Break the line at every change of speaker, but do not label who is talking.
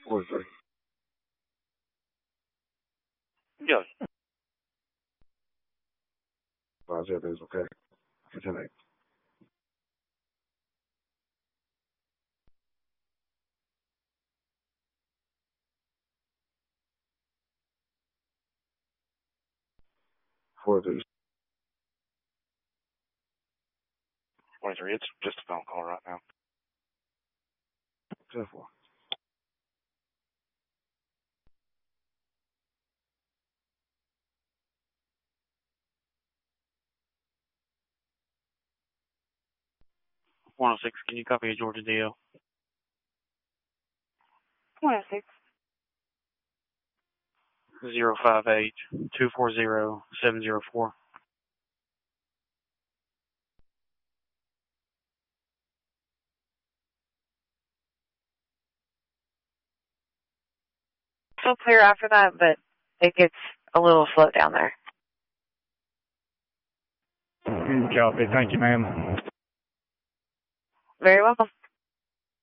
43.
Yes.
Roger, that is okay. For 10-8. Four three.
23. It's just a phone call right now.
10-4.
One oh six. Can you copy a Georgia deal?
106.
058-240-704.
Still clear after that, but it gets a little slow down there.
Copy. Thank you, ma'am.
Very welcome.